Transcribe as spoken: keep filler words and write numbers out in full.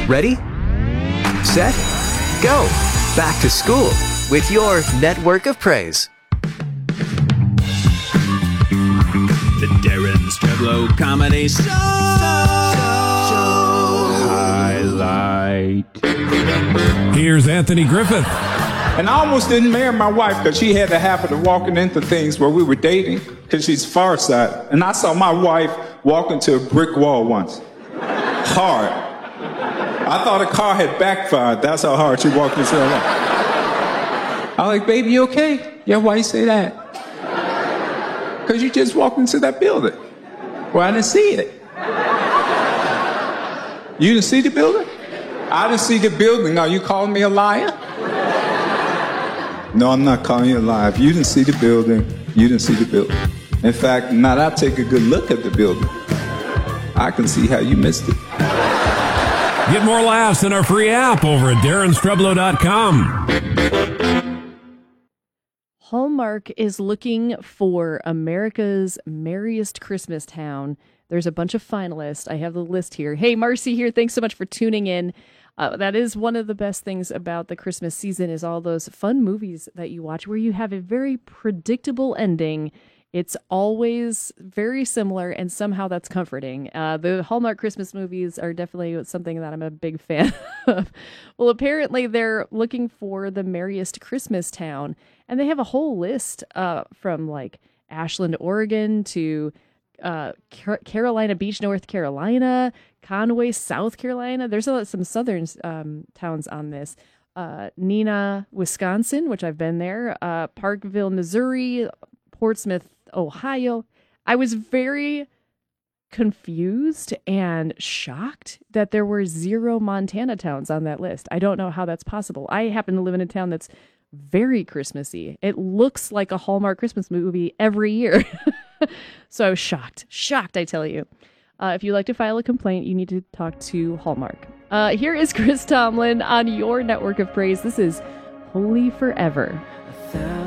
Ready, set, go. Back to school with your network of praise. The Darren Streblo Comedy Show. Highlight. Here's Anthony Griffith. And I almost didn't marry my wife because she had the habit of walking into things where we were dating because she's far side. And I saw my wife walk into a brick wall once. Hard. I thought a car had backfired. That's how hard she walked into the wall. I was like, baby, you okay? Yeah, why you say that? Because you just walked into that building. Well, I didn't see it. You didn't see the building? I didn't see the building. Are you calling me a liar? No, I'm not calling you a liar. If you didn't see the building, you didn't see the building. In fact, now that I take a good look at the building, I can see how you missed it. Get more laughs in our free app over at darren streblo dot com. Hallmark is looking for America's Merriest Christmas Town. There's a bunch of finalists. I have the list here. Hey, Marcy here. Thanks so much for tuning in. Uh, that is one of the best things about the Christmas season is all those fun movies that you watch where you have a very predictable ending. It's always very similar, and somehow that's comforting. Uh, the Hallmark Christmas movies are definitely something that I'm a big fan of. Well, apparently they're looking for the merriest Christmas town, and they have a whole list uh, from like Ashland, Oregon to uh, Car- Carolina Beach, North Carolina, Conway, South Carolina. There's a, some southern um, towns on this. Uh, Neenah, Wisconsin, which I've been there. Uh, Parkville, Missouri. Portsmouth, Ohio. I was very confused and shocked that there were zero Montana towns on that list. I don't know how that's possible. I happen to live in a town that's very Christmassy. It looks like a Hallmark Christmas movie every year. So I was shocked. Shocked, I tell you. Uh, if you'd like to file a complaint, you need to talk to Hallmark. Uh, here is Chris Tomlin on your network of praise. This is Holy Forever.